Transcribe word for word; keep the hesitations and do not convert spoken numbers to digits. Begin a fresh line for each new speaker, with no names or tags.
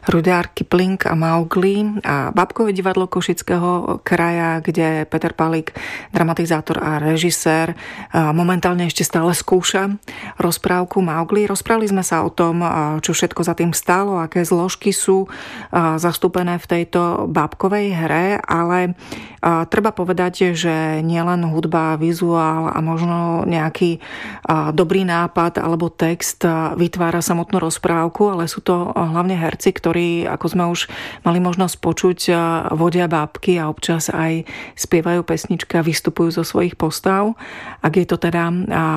Rudyard Kipling a Maugli a Bábkové divadlo Košického kraja, kde Peter Palik, dramatizátor a režisér, momentálne ešte stále skúša rozprávku Maugli. Rozprávali sme sa o tom, čo všetko za tým stálo, aké zložky sú zastúpené v tejto bábkovej hre, ale treba povedať, že nielen hudba, vizuál a možno nejaký dobrý nápad alebo text vytvára samotnú rozprávku, ale sú to hlavne herci, ktorí, ako sme už mali možnosť počuť, vodia bábky a občas aj spievajú pesničky a vystupujú zo svojich postav. Ak je to teda